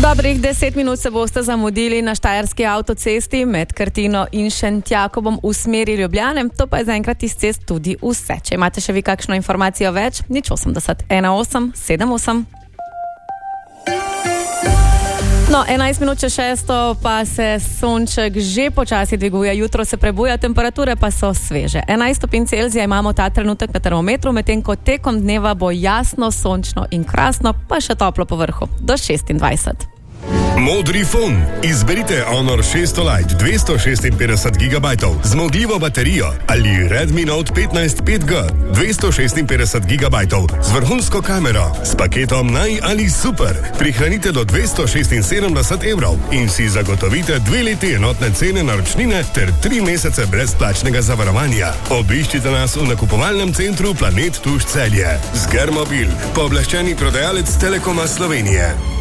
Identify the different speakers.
Speaker 1: Dobrih 10 minut se boste zamudili na štajerski avtocesti med Krtino in Šentjakobom v smeri Ljubljane. To pa je zaenkrat iz cest tudi vse. Če imate še vi kakšno informacijo več, 080 18 78. No, 11 minut čez 6 pa se sonček že počasi dviguje, jutro se prebuja, temperature pa so sveže. 11 stopinj Celzija imamo ta trenutek na termometru, medtem ko tekom dneva bo jasno, sončno in krasno, pa še toplo po vrhu, do 26.
Speaker 2: Modri fon. Izberite Honor 600 Lite 256 GB, zmogljivo baterijo ali Redmi Note 15 5G 256 GB z vrhunsko kamero, s paketom Naj ali Super. Prihranite do 276 evrov in si zagotovite 2 leti enotne cene naročnine ter 3 mesece brezplačnega zavarovanja. Obiščite nas v nakupovalnem centru Planet Tuš Celje. Zgermobil, pooblaščeni prodajalec Telekoma Slovenije.